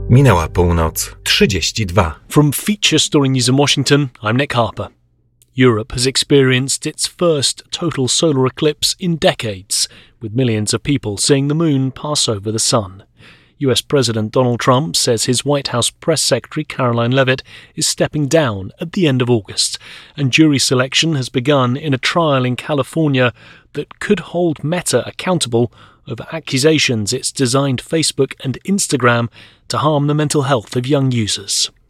Minęła północ 32. From Feature Story News in Washington, I'm Nick Harper. Europe has experienced its first total solar eclipse in decades, with millions of people seeing the moon pass over the sun. US President Donald Trump says his White House press secretary Caroline Leavitt is stepping down at the end of August, and jury selection has begun in a trial in California that could hold Meta accountable over accusations it's designed Facebook and Instagram to harm the mental health of young users.